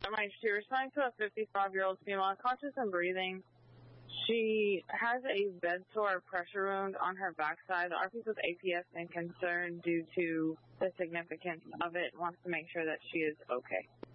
She responding to a 55-year-old female conscious and breathing. She has a bed sore pressure wound on her backside. The RP's with APS and concerned due to the significance of it wants to make sure that she is okay.